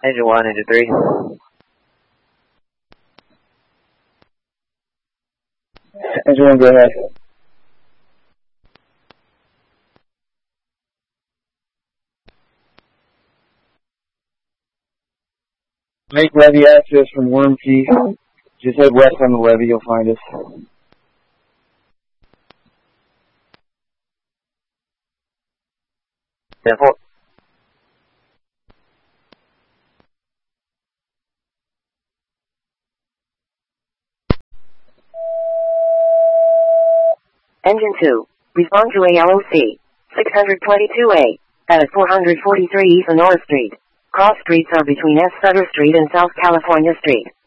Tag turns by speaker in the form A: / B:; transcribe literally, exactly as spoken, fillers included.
A: Engine one, engine three.
B: Engine one, go ahead. Make levee access from Worm Key. Just head west on the levee, you'll find us.
A: ten four.
C: Engine two, respond to A L O C, six twenty-two A, at four forty-three East North Street. Cross streets are between S. Sutter Street and South California Street.